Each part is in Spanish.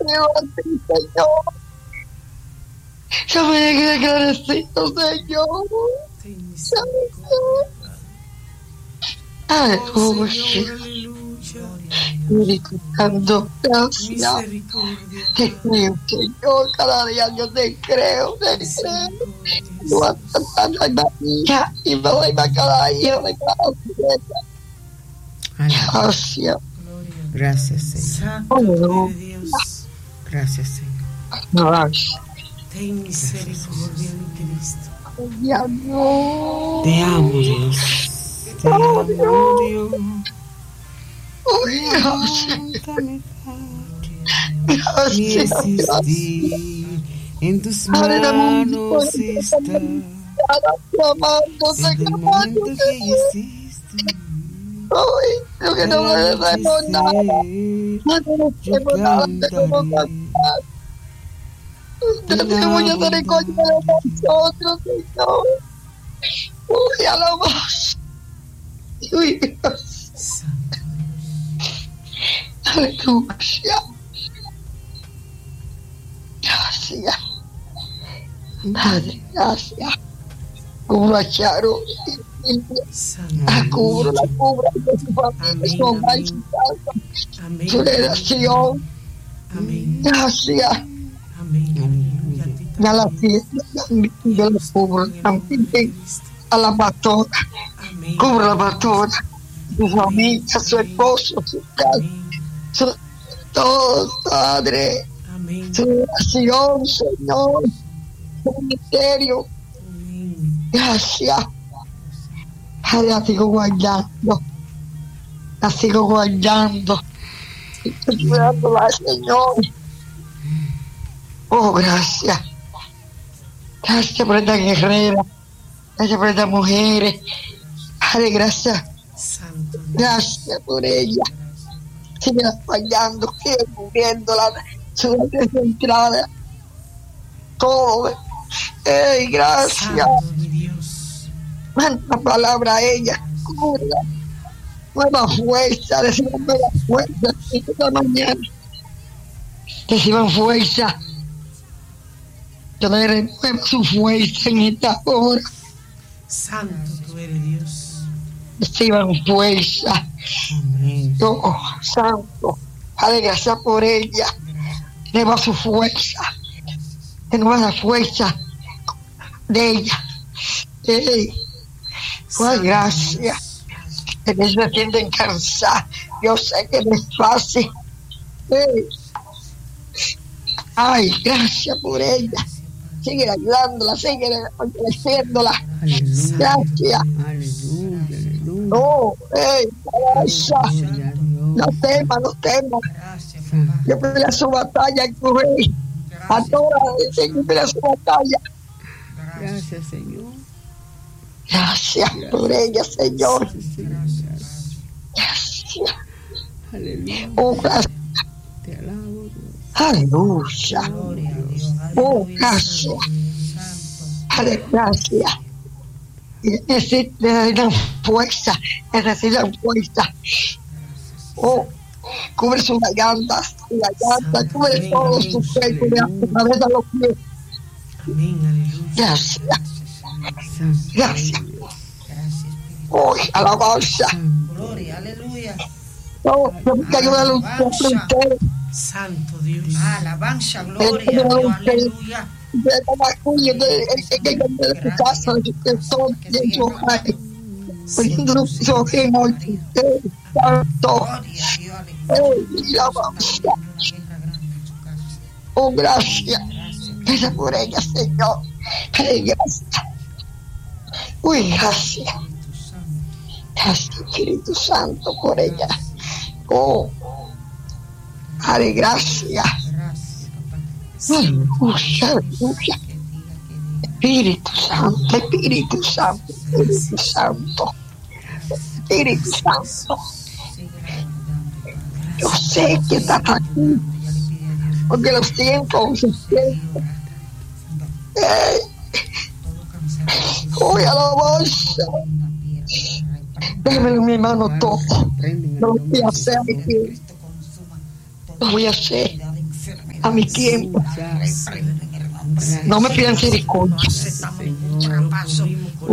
creo a ti, Señor. Yo me agradecido, Señor. Aleluya. Espíritu Santo, gracias. Te creo, Señor. Cada día yo te creo, te creo. Tú vas a cantar la mía y me doy más cada día de cada fiesta. Gracias. Gracias, Señor. Gracias, Señor. Gracias. Ten misericordia en Cristo. Te amo, Dios. Te amo, Dios. Gracias. Existir en tus manos está. En el momento que hiciste. Lo que no me debemos nada. No tenemos nada. Tenemos misericordia de nosotros, Señor. Uy, alabamos. Uy, Dios. Aleluya. Gracias. Padre, gracias. Cubro a Charo. Cubro de su familia, su hogar, su casa, su relación. Gracias. Y a la fiesta también yo la cubro también. A la pastora. Cubro a la pastora. Su familia, su esposo, su casa. Todo, Padre. Su relación, Señor. Su ministerio. Gracias. Padre, la sigo guardando. La sigo guardando. Estoy ayudándola, Señor. Oh, gracias. Gracias por esta guerrera. Gracias por estas mujeres. Padre, gracias. Gracias por ella. Sigue fallando, sigue cubriéndola, su entrada. Todo. ¡Ey, gracias! Manda palabra a ella. Cura. Nueva fuerza, reciban nueva fuerza esta mañana. Reciban fuerza. Yo le renuevo su fuerza en esta hora. Santo tú eres Dios. Reciban fuerza. Oh, santo. Padre, gracias por ella. Renueva su fuerza. Renueva la fuerza de ella. Pues gracias. Que ellos se sienten cansados. Yo sé que no es fácil. Ay, gracias por ella. Sigue ayudándola, sigue fortaleciéndola. Gracias. No, no temas, no temas. Yo pelea su batalla en tu rey. A todas las pelea su batalla. Gracias, Señor. Gracias por ella, Señor. Gracias. Aleluya. Oh, gracias. Te alabo, Dios. Aleluya. Oh, gracias. Gracias. Necesitan fuerza. Necesitan fuerza. Oh, cubre su garganta, cubre todo su cuerpo, de la cabeza a los pies. Gracias. Gracias. Oh, alabanza. Gloria, aleluya. Oh, yo me ayuda a los ustedes. Santo Dios. Alabanza, gloria, aleluya. De la cuya de su casa, de todo, de su hogar. Poniendo sus ojos en hoy. Santo. Oh, gracias. Gracias por ella, Señor. Gracias. Uy, gracias. Gracias, Espíritu Santo, por ella. Oh, dale, gracias. Aleluya, aleluya. Espíritu Santo, Espíritu Santo, Espíritu Santo. Espíritu Santo. Yo sé que estás aquí, porque lo siento, se siente. Voy a la bolsa. Déjame en mi mano todo. No lo voy a hacer. Lo voy a hacer. a mi tiempo. Gracias. No me pidan misericordia. Aceptamos ningún traspaso.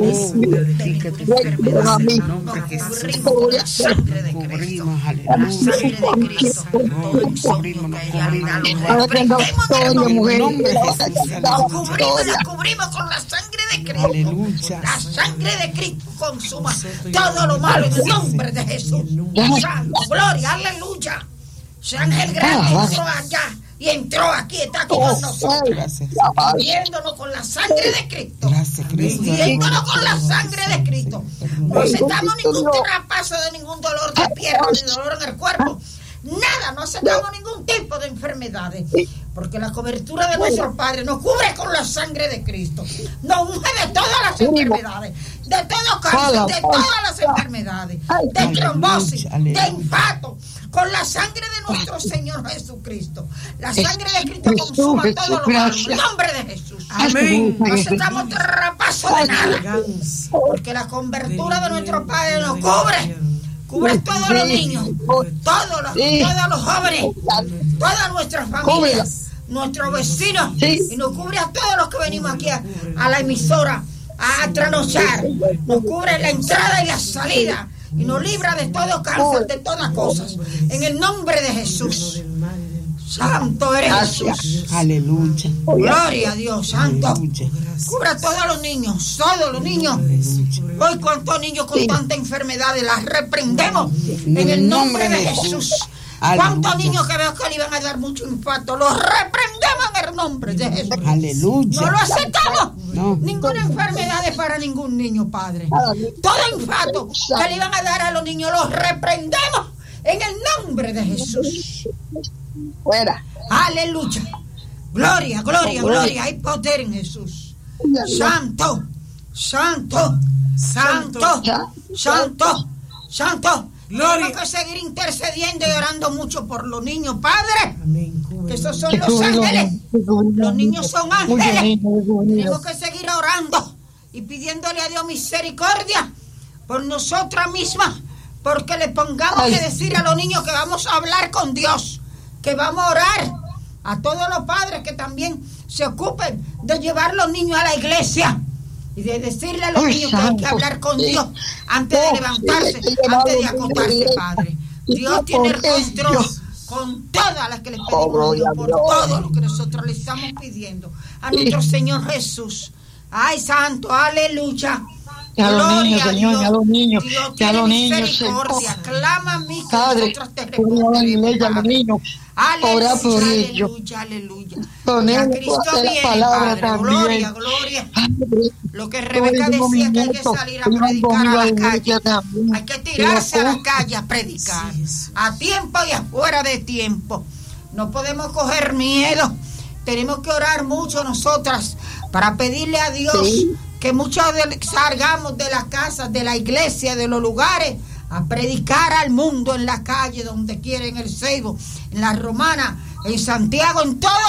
Pero a mí, Nombre de Jesús. Cubrimos con la sangre de Cristo. Cubrimos, La aleluya. sangre de Cristo. Todo insomnio que hay alma, lo ahora tengo reprendemos en el historia, nombre mujer. nombre de La Jesús, historia. la cubrimos con la sangre de Cristo. Aleluya. La sangre de Cristo consuma todo lo malo en el nombre de Jesús. Santo, gloria, aleluya. Ese ángel grande entró allá y entró aquí, está aquí con nosotros. Gracias. Cubriéndonos con la sangre de Cristo. Gracias, Cristo. Cubriéndonos con la sangre de Cristo. No aceptamos ningún traspaso de ningún dolor de pierna ni dolor en el cuerpo. Nada, no aceptamos ningún tipo de enfermedades. Porque la cobertura de nuestro Padre nos cubre con la sangre de Cristo. Nos unge de todas las enfermedades, de todo cáncer, de todas las enfermedades, de trombosis, de infarto, con la sangre de nuestro Señor Jesucristo. La sangre de Cristo consuma todo lo malo. En el nombre de Jesús. Amén. No aceptamos traspaso de nada. Porque la cobertura de nuestro Padre nos cubre. Cubre todos los niños, todos los jóvenes, todas nuestras familias, nuestros vecinos, y nos cubre a todos los que venimos aquí a la emisora a trasnochar. Nos cubre la entrada y la salida y nos libra de todo cáncer, de todas cosas. En el nombre de Jesús. Santo eres Jesús. Aleluya. Gloria a Dios, santo. Aleluya. Cubre a todos los niños, todos los niños. Hoy cuántos niños con tantas enfermedades las reprendemos en el nombre de Jesús. Cuántos niños que veo que le iban a dar mucho infarto, los reprendemos en el nombre de Jesús. Aleluya. No lo aceptamos. No. Ninguna enfermedad es para ningún niño, Padre. Todo infarto que le iban a dar a los niños, los reprendemos en el nombre de Jesús. Fuera. Aleluya. Gloria, gloria, gloria. Hay poder en Jesús. Santo, santo, santo, santo, santo. Tenemos que seguir intercediendo y orando mucho por los niños, Padre. Que esos son los ángeles. Los niños son ángeles. Tenemos que seguir orando y pidiéndole a Dios misericordia por nosotras mismas. Porque le pongamos que decir a los niños que vamos a hablar con Dios, que vamos a orar. A todos los padres que también se ocupen de llevar los niños a la iglesia y de decirle a los niños que hay que hablar con Dios antes de levantarse, antes de acostarse, Padre. Dios tiene el control con todas las que le pedimos a Dios, por todo lo que nosotros le estamos pidiendo a nuestro Señor Jesús. Ay, santo, aleluya. A los niños, Gloria Señor, a los niños, Dios que a tiene los niños, misericordia. Señor. Clama a mí que Padre, nosotros te ora a responderemos, los niños, ora por ellos. aleluya, aleluya. Ponemos Ya Cristo la viene, palabra Padre, también. gloria, gloria. Lo que Todo Rebeca el decía que hay que movimiento, salir a predicar a la calle. también. Hay que tirarse a la calle a predicar. A tiempo y afuera de tiempo. No podemos coger miedo. Tenemos que orar mucho nosotras para pedirle a Dios que muchos salgamos de las casas, de la iglesia, de los lugares, a predicar al mundo en la calle, donde quiera, en el Seibo, en la Romana, en Santiago, en todos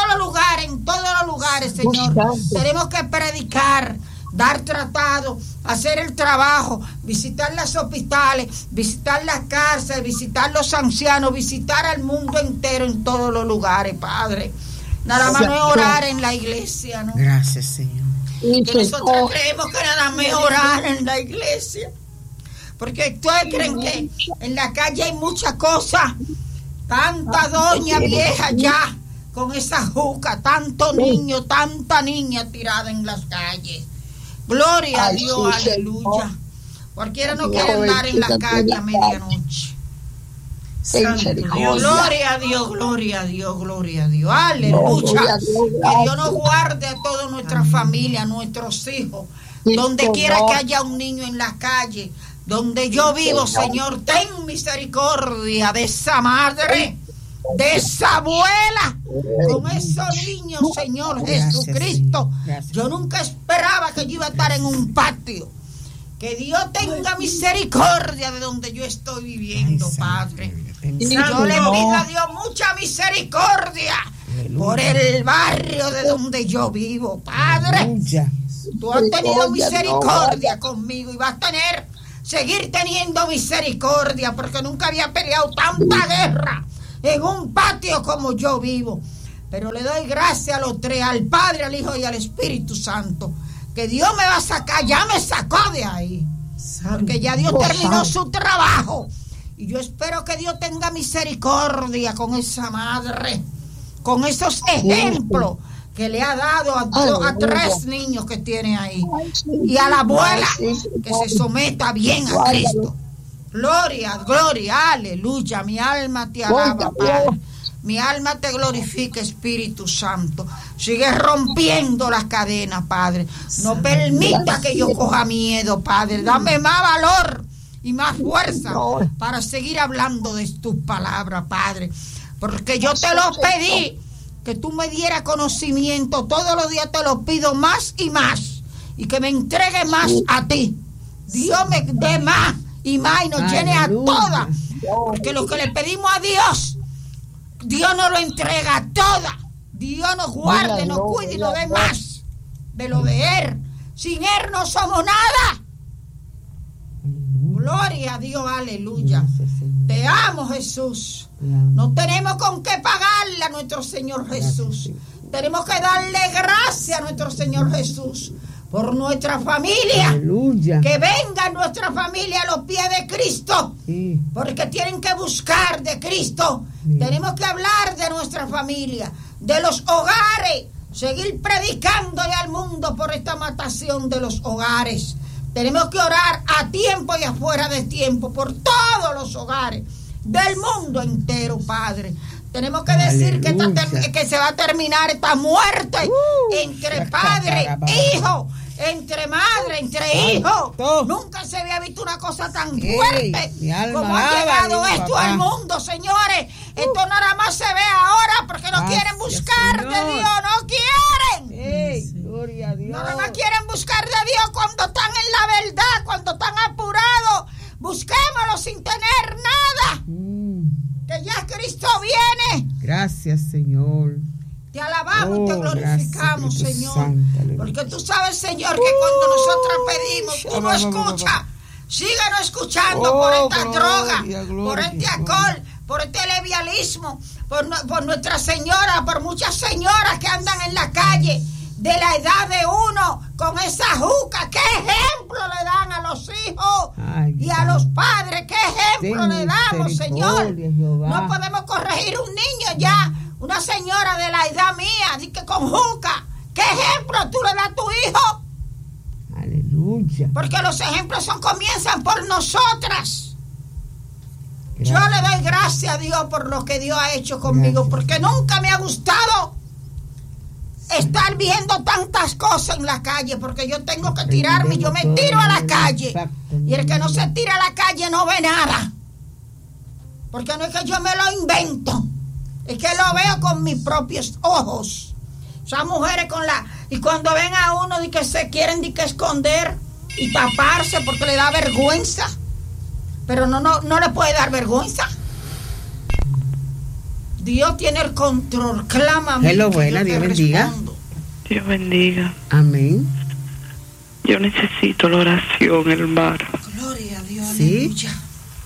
los lugares, Señor. Tenemos que predicar, dar tratado, hacer el trabajo, visitar los hospitales, visitar las cárceles, visitar los ancianos, visitar al mundo entero en todos los lugares, Padre. Nada más no es orar en la iglesia, ¿no? Gracias, Señor. Que nosotros creemos que nada más es orar en la iglesia. Porque ustedes creen que en la calle hay muchas cosas. Tanta doña vieja ya con esa juca, tanto niño, tanta niña tirada en las calles. Gloria a Dios, aleluya. Cualquiera no quiere andar en la calle a medianoche. Gloria a Dios, gloria a Dios, gloria a Dios. Aleluya. Que Dios nos guarde a toda nuestra familia, a nuestros hijos. Donde quiera que haya un niño en la calle, donde yo vivo, Señor, ten misericordia de esa madre, de esa abuela, con esos niños, Señor Jesucristo. Yo nunca esperaba que yo iba a estar en un patio. Que Dios tenga misericordia de donde yo estoy viviendo, Padre. Yo le pido a Dios mucha misericordia por el barrio de donde yo vivo, Padre. Tú has tenido misericordia conmigo y vas a seguir teniendo misericordia, porque nunca había peleado tanta guerra en un patio como yo vivo. Pero le doy gracias a los tres, al Padre, al Hijo y al Espíritu Santo, que Dios me va a sacar, ya me sacó de ahí. Porque ya Dios terminó su trabajo. Y yo espero que Dios tenga misericordia con esa madre, con esos ejemplos que le ha dado a 3 niños que tiene ahí. Y a la abuela, que se someta bien a Cristo. Gloria, gloria, aleluya. Mi alma te alaba, Padre. Mi alma te glorifica, Espíritu Santo. Sigue rompiendo las cadenas, Padre. No permita que yo coja miedo, Padre. Dame más valor y más fuerza para seguir hablando de tus palabras, Padre. Porque yo te lo pedí, que tú me dieras conocimiento. Todos los días te lo pido más y más. Y que me entregue más a ti. Dios me dé más y más y nos llene a todas. Porque lo que le pedimos a Dios, Dios nos lo entrega toda. Dios nos guarde, nos cuide y nos dé más de lo de Él. Sin Él no somos nada. Gloria a Dios, aleluya. Te amo, Jesús. No tenemos con qué pagarle a nuestro Señor Jesús. Tenemos que darle gracias a nuestro Señor Jesús por nuestra familia. Aleluya. Que venga nuestra familia a los pies de Cristo. Sí. Porque tienen que buscar de Cristo. Sí. Tenemos que hablar de nuestra familia, de los hogares. Seguir predicándole al mundo por esta matación de los hogares. Tenemos que orar a tiempo y afuera de tiempo por todos los hogares del mundo entero, Padre. Tenemos que decir que se va a terminar esta muerte entre padre e hijo, entre madre, entre hijos. Nunca se había visto una cosa tan fuerte como ha llegado esto al mundo, señores. Esto nada más se ve ahora porque no quieren buscar de Dios, no quieren. Gloria a Dios. Nada más quieren buscar de Dios cuando están en la verdad, cuando están apurados. Busquémoslo sin tener nada. Que ya Cristo viene. Gracias, Señor. Te alabamos y te glorificamos, gracias, Señor. Santa, porque tú sabes, Señor, que cuando nosotros pedimos, tú no escuchas. Síguenos escuchando por esta droga, por este alcohol, por este levialismo, por Nuestra Señora, por muchas señoras que andan en la calle de la edad de uno con esa juca. ¿Qué ejemplo le dan a los hijos y a los padres? ¿Qué ejemplo le damos, Señor? No podemos corregir un niño ya, una señora de la edad mía, di que con juca. ¿Qué ejemplo tú le das a tu hijo? Aleluya. Porque los ejemplos comienzan por nosotras. Gracias. Yo le doy gracias a Dios por lo que Dios ha hecho conmigo, porque nunca me ha gustado estar viendo tantas cosas en la calle, porque yo tengo que tirarme, yo me tiro a la calle. Y el que no se tira a la calle no ve nada. Porque no es que yo me lo invento, es que lo veo con mis propios ojos. Esas mujeres y cuando ven a uno de que se quieren de que esconder y taparse porque le da vergüenza. Pero no le puede dar vergüenza. Dios tiene el control. Clámame. Hello, buena, Dios bendiga. Dios bendiga. Amén. Yo necesito la oración, hermano. Gloria a Dios. ¿Sí? Aleluya.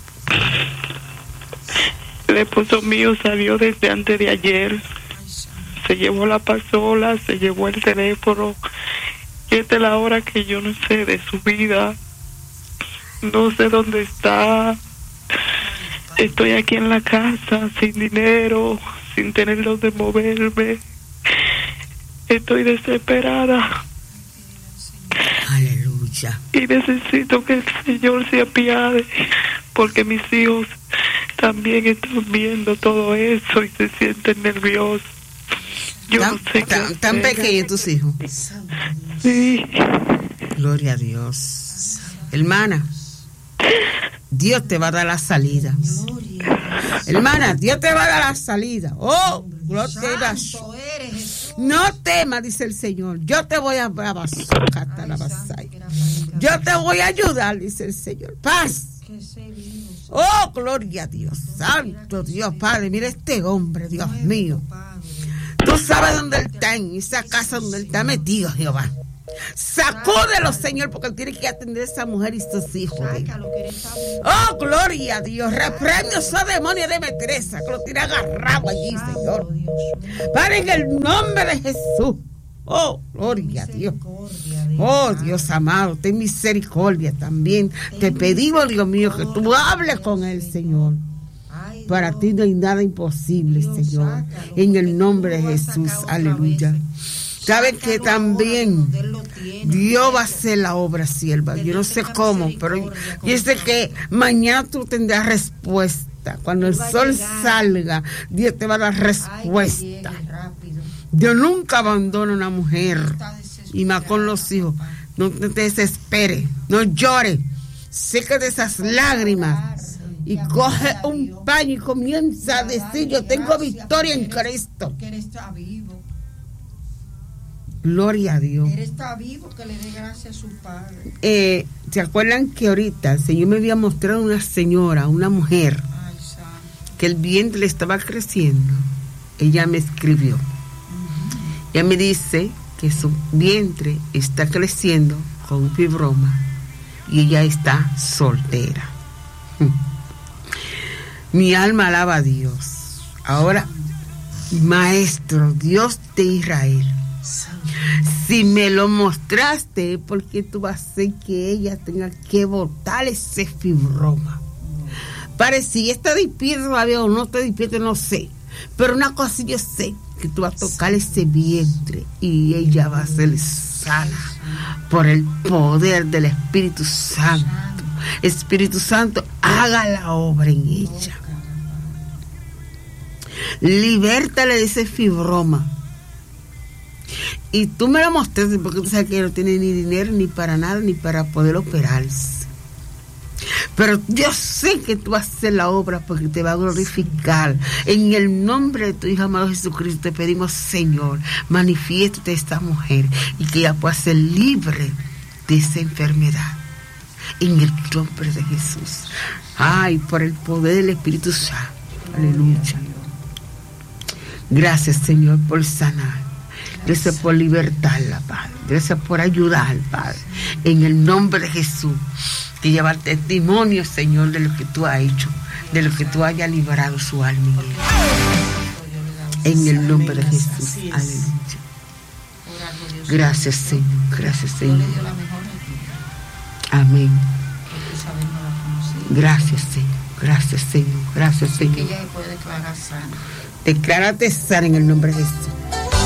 El esposo mío salió desde antes de ayer. Se llevó la pasola, se llevó el teléfono. Y esta es la hora que yo no sé de su vida. No sé dónde está. Estoy aquí en la casa sin dinero, sin tener dónde moverme. Estoy desesperada. Aleluya. Y necesito que el Señor se apiade, porque mis hijos también están viendo todo eso y se sienten nerviosos. Yo no sé qué ¿Tan pequeños tus hijos? Sí. Gloria a Dios. Hermana, Dios te va a dar la salida. Hermana, Dios te va a dar la salida. Oh, gloria. No temas, dice el Señor. Yo te voy a yo te voy a ayudar, dice el Señor. Paz. Oh, gloria a Dios. Santo Dios, Padre. Mira este hombre, Dios mío. Tú sabes dónde él está, en esa casa donde él está metido, Jehová. Sacúdelo, Señor, porque Él tiene que atender a esa mujer y sus hijos. Sácalo, que él está vivo. Oh, gloria a Dios. Reprendo ese demonio de metresa que lo tiene agarrado allí, Señor. Padre, en el nombre de Jesús. Oh, gloria a Dios. Oh, Dios amado, ten misericordia también. Te pedimos, Dios mío, que tú hables con él, Señor. Para ti no hay nada imposible, Señor. En el nombre de Jesús, aleluya. Sabes que también Dios va a hacer la obra, sierva. Yo no sé cómo, pero yo sé que mañana tú tendrás respuesta. Cuando el sol salga, Dios te va a dar respuesta. Dios nunca abandona a una mujer, y más con los hijos. No te desesperes, no llores, sécate esas lágrimas y coge un paño y comienza a decir: yo tengo victoria en Cristo. Que Él está vivo. Gloria a Dios. Él está vivo, que le dé gracias a su Padre. ¿Se acuerdan que ahorita el Señor me había mostrado una señora, una mujer, que el vientre le estaba creciendo? Ella me escribió. Ella me dice que su vientre está creciendo con un fibroma y ella está soltera. Mi alma alaba a Dios. Ahora, Maestro, Dios de Israel, si me lo mostraste, porque tú vas a hacer que ella tenga que botar ese fibroma. Padre, si está despierta todavía o no está despierta, no sé. Pero una cosa yo sé, que tú vas a tocar ese vientre y ella va a ser sana por el poder del Espíritu Santo. Espíritu Santo, haga la obra en ella. Libértale de ese fibroma. Y tú me lo mostraste, porque tú sabes que ella no tiene ni dinero ni para nada, ni para poder operarse. Pero yo sé que tú vas a hacer la obra, porque te va a glorificar. En el nombre de tu Hijo amado Jesucristo te pedimos, Señor, manifiéstate a esta mujer y que ella pueda ser libre de esa enfermedad. En el nombre de Jesús. Ay, por el poder del Espíritu Santo. Aleluya. Gracias, Señor, por sanar. Gracias por libertarla, Padre. Gracias por ayudar, Padre. En el nombre de Jesús. Que llevar testimonio, Señor, de lo que tú has hecho, de lo que tú hayas liberado su alma en el nombre de Jesús. Aleluya. Gracias, Señor. Gracias, Señor. Amén. Gracias, Señor. Gracias, Señor. Gracias, Señor. Ella puede declarar sana. Declárate sana en el nombre de Jesús.